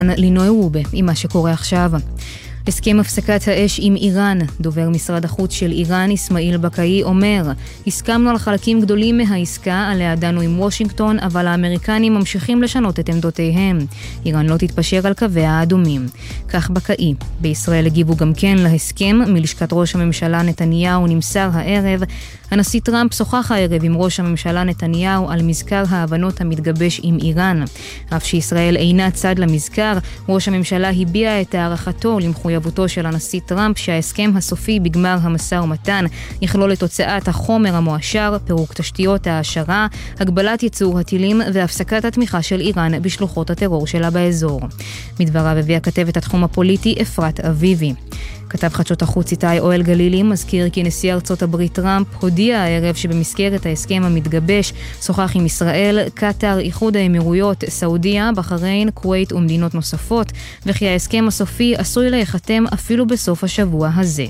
לינוי רובה עם מה שקורה עכשיו. הסכם הפסקת האש עם איראן, דובר משרד החוץ של איראן אסמאעיל בקאי אומר, הסכמנו על חלקים גדולים מהעסקה עליה דנו עם וושינגטון, אבל האמריקנים ממשיכים לשנות את עמדותיהם. איראן לא תתפשר על קוויה האדומים. כך בקאי. בישראל הגיבו גם כן להסכם. מלשכת ראש הממשלה נתניהו נמסר הערב, הנשיא טראמפ שוחח הערב עם ראש הממשלה נתניהו על מזכר ההבנות המתגבש עם איראן. אף שישראל אינה צד למזכר, ראש הממשלה הביע את הערכתו למחויבותו של הנשיא טראמפ שההסכם הסופי בגמר המשא ומתן יכלול את הוצאת החומר המואשר, פירוק תשתיות העשרה, הגבלת ייצור הטילים והפסקת התמיכה של איראן בשלוחות הטרור שלה באזור. מדבריו הביאה כתבת התחום הפוליטי אפרת אביבי. כתב חדשות החוץ איתי אוהל גלילי מזכיר כי נשיא ארצות הברית טראמפ הודיע הערב שבמסגרת ההסכם המתגבש שוחח עם ישראל, קטר, איחוד האמירויות, סעודיה, בחריין, כווית ומדינות נוספות, וכי ההסכם הסופי עשוי להיחתם אפילו בסוף השבוע הזה.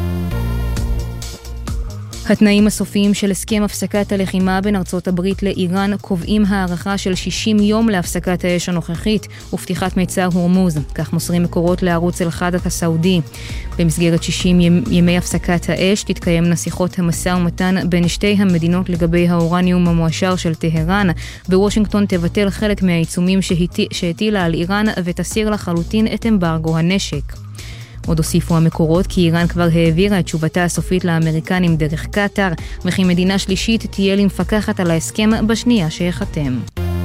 התנאים הסופיים של הסכם הפסקת הלחימה בין ארצות הברית לאיראן קובעים הערכה של 60 יום להפסקת האש הנוכחית ופתיחת מיצר הורמוז, כך מוסרים מקורות לערוץ אל-חדק הסעודי. במסגרת 60 ימי הפסקת האש תתקיימנה שיחות המשא ומתן בין שתי המדינות לגבי האורניום המואשר של טהרן, ווושינגטון תבטל חלק מהעיצומים שהטילה על איראן ותסיר לחלוטין את אמברגו הנשק. עוד הוסיפו המקורות כי איראן כבר העבירה את תשובתה הסופית לאמריקנים דרך קטר, וכי מדינה שלישית תהיה למפקחת על ההסכם בשנייה שיחתם.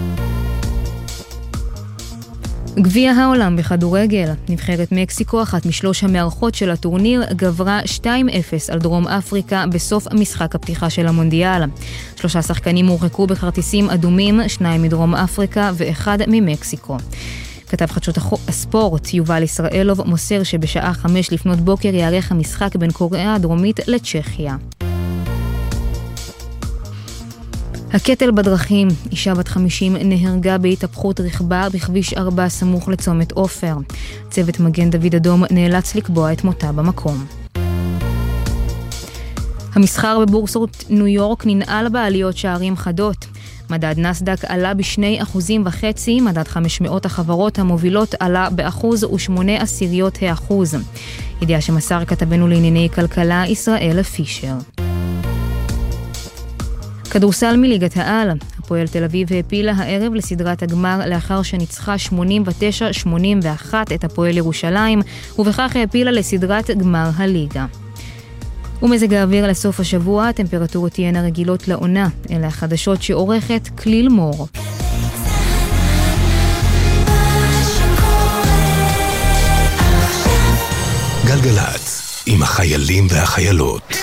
גביע העולם בכדורגל. נבחרת מקסיקו, אחת משלוש המארחות של הטורניר, גברה 2-0 על דרום אפריקה בסוף משחק הפתיחה של המונדיאל. 3 שחקנים הורחקו בכרטיסים אדומים, 2 מדרום אפריקה ו1 ממקסיקו. כתב חדשות הספורט יובל ישראלוב מוסר שבשעה 5 לפנות בוקר יערך המשחק בין קוריאה הדרומית לצ'כיה. הקטל בדרכים, אישה בת 50 נהרגה בהתהפכות רכבה בכביש 4 סמוך לצומת עופר. צוות מגן דוד אדום נאלץ לקבוע את מותה במקום. המסחר בבורסות ניו יורק ננעל בעליות שערים חדות. מדד נסדק עלה ב2.5%, מדד 500 החברות המובילות עלה ב1.8%. ידיעה שמסר כתבנו לענייני כלכלה ישראל פישר. כדורסל מליגת העל. הפועל תל אביב העפילה הערב לסדרת הגמר לאחר שניצחה 89-81 את הפועל ירושלים, ובכך העפילה לסדרת גמר הליגה. ומזג האוויר לסוף השבוע, הטמפרטורות תהיינה רגילות לעונה. אלה החדשות שעורכת כליל מור. גלגלת עם החיילים והחיילות.